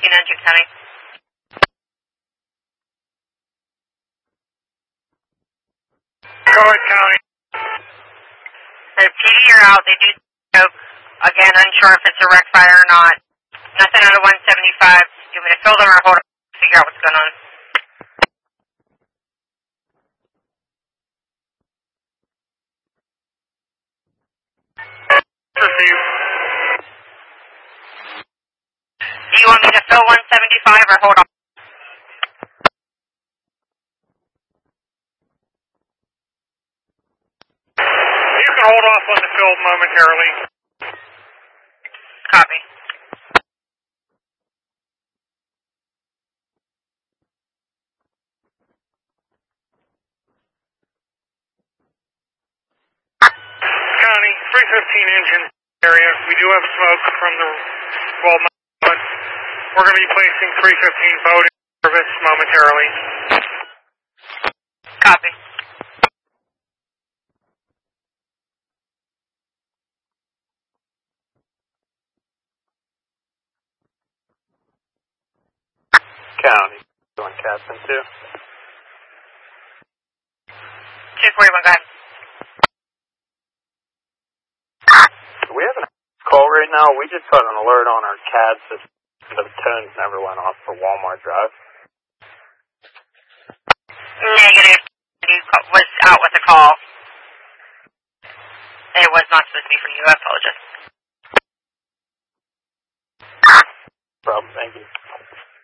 engine, County. Go ahead, County. The PD are out. They do scope. Again, unsure if it's a wreck fire or not. Nothing out of 175. Do you want me to fill them or hold them? Figure out what's going on. Receive. Do you want me to fill 175 or hold on? You can hold off on the field momentarily. Copy. County, 315 engine area. We do have smoke from the 12-month. We're going to be placing 315 boat in service momentarily. Copy. County, doing Captain 2. 241, go ahead. We have a call right now. We just got an alert on our CAD system. The tones never went off for Walmart Drive. Negative. You was out with a call. It was not supposed to be for you. I apologize. Problem, thank you.